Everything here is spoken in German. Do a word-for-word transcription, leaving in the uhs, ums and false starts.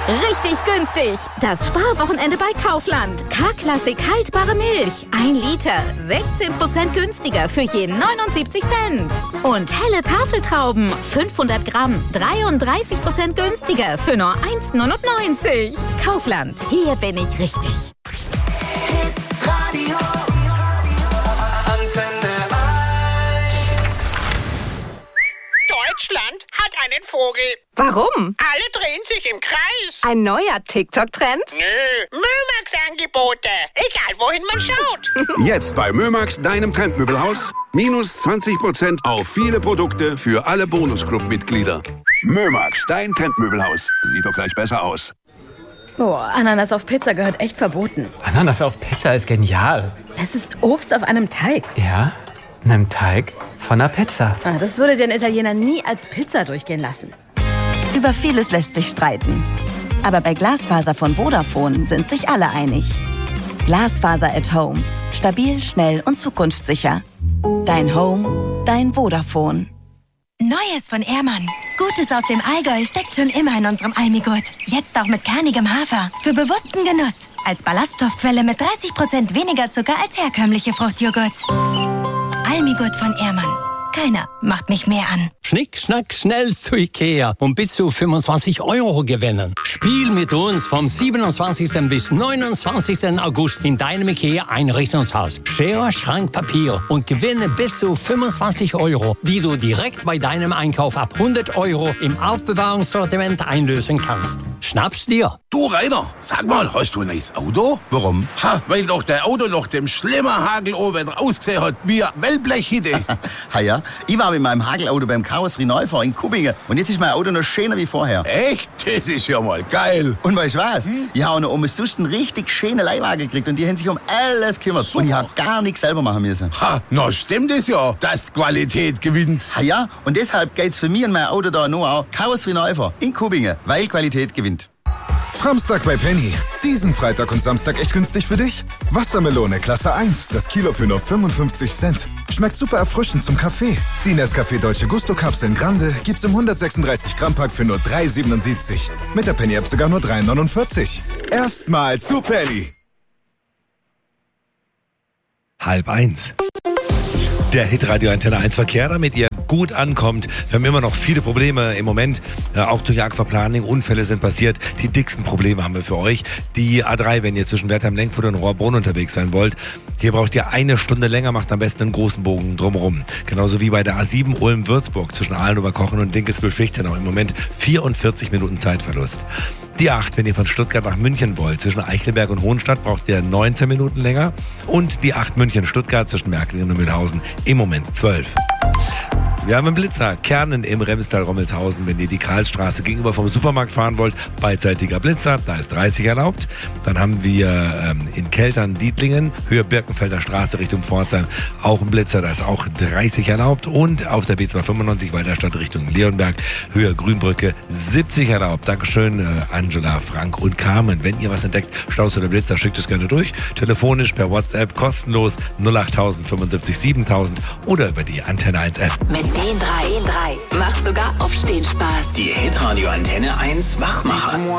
Richtig günstig. Das Sparwochenende bei Kaufland. K-Klassik haltbare Milch. Ein Liter. sechzehn Prozent günstiger für je neunundsiebzig Cent. Und helle Tafeltrauben. fünfhundert Gramm. dreiunddreißig Prozent günstiger für nur eins neunundneunzig. Kaufland. Hier bin ich richtig. Hitradio. Antenne eins. Deutschland hat einen Vogel. Warum? Alle drehen sich im Kreis. Ein neuer TikTok-Trend? Nö, Mömax-Angebote. Egal, wohin man schaut. Jetzt bei Mömax, deinem Trendmöbelhaus. Minus zwanzig Prozent auf viele Produkte für alle Bonusclub-Mitglieder. Mömax, dein Trendmöbelhaus. Sieht doch gleich besser aus. Boah, Ananas auf Pizza gehört echt verboten. Ananas auf Pizza ist genial. Es ist Obst auf einem Teig. Ja, einem Teig von einer Pizza. Ah, das würde den Italiener nie als Pizza durchgehen lassen. Über vieles lässt sich streiten. Aber bei Glasfaser von Vodafone sind sich alle einig. Glasfaser at Home. Stabil, schnell und zukunftssicher. Dein Home, dein Vodafone. Neues von Ehrmann. Gutes aus dem Allgäu steckt schon immer in unserem Almigurt. Jetzt auch mit kernigem Hafer. Für bewussten Genuss. Als Ballaststoffquelle mit dreißig Prozent weniger Zucker als herkömmliche Fruchtjoghurts. Almigurt von Ehrmann. Keiner macht mich mehr an. Schnick, schnack, schnell zu Ikea und bis zu fünfundzwanzig Euro gewinnen. Spiel mit uns vom siebenundzwanzigsten bis neunundzwanzigsten August in deinem Ikea-Einrichtungshaus. Schere, Schrank, Papier und gewinne bis zu fünfundzwanzig Euro, die du direkt bei deinem Einkauf ab hundert Euro im Aufbewahrungssortiment einlösen kannst. Schnapp's dir. Du, Rainer, sag mal, hast du ein neues Auto? Warum? Ha, weil doch der Auto noch dem schlimmen Hagelowetter ausgesehen hat, wie ein Wellblechhütte. Ha ja, ich war mit meinem Hagelauto beim Karosserie-Neufahrer in Kubbingen und jetzt ist mein Auto noch schöner wie vorher. Echt? Das ist ja mal geil. Und weißt du was? Hm? Ich habe noch um einen richtig schönen Leihwagen gekriegt und die haben sich um alles gekümmert. Super. Und ich habe gar nichts selber machen müssen. Ha, na stimmt es ja, dass die Qualität gewinnt. Ha ja, und deshalb geht's für mich und mein Auto da nur auch Karosserie-Neufahrer in Kubbingen, weil Qualität gewinnt. Samstag bei Penny. Diesen Freitag und Samstag echt günstig für dich? Wassermelone Klasse eins, das Kilo für nur fünfundfünfzig Cent. Schmeckt super erfrischend zum Kaffee. Die Nescafé Dolce Gusto Kapseln Grande gibt's im hundertsechsunddreißig Gramm Pack für nur drei siebenundsiebzig. Mit der Penny App sogar nur drei neunundvierzig. Erstmal zu Penny. Halb eins. Der Hitradio Antenne eins Verkehr, damit ihr gut ankommt. Wir haben immer noch viele Probleme im Moment, äh, auch durch Aquaplaning. Unfälle sind passiert. Die dicksten Probleme haben wir für euch. Die A drei, wenn ihr zwischen Wertheim, Lenkfurt und Rohrbrunn unterwegs sein wollt. Hier braucht ihr eine Stunde länger, macht am besten einen großen Bogen drumherum. Genauso wie bei der A sieben Ulm-Würzburg zwischen Ahlenoberkochen und Dinkelsbühl-Fichtenau. Im Moment vierundvierzig Minuten Zeitverlust. Die acht, wenn ihr von Stuttgart nach München wollt. Zwischen Eichelberg und Hohenstadt braucht ihr neunzehn Minuten länger. Und die acht München-Stuttgart zwischen Märklingen und Mühlhausen im Moment zwölf. Wir haben einen Blitzer, Kernen im Remstal-Rommelshausen. Wenn ihr die Karlstraße gegenüber vom Supermarkt fahren wollt, beidseitiger Blitzer, da ist dreißig erlaubt. Dann haben wir ähm, in Keltern, Dietlingen, Höhe Birkenfelder Straße Richtung Pforzheim auch ein Blitzer, da ist auch dreißig erlaubt. Und auf der B zweihundertfünfundneunzig Walterstadt Richtung Leonberg, Höhe Grünbrücke, siebzig erlaubt. Dankeschön, äh, Angela, Frank und Carmen. Wenn ihr was entdeckt, Staus oder Blitzer, schickt es gerne durch. Telefonisch per WhatsApp, kostenlos null acht null null fünfundsiebzig siebentausend oder über die Antenne eins App. Mit den drei, den drei macht sogar Aufstehen Spaß. Die Hitradio Antenne eins Wachmacher.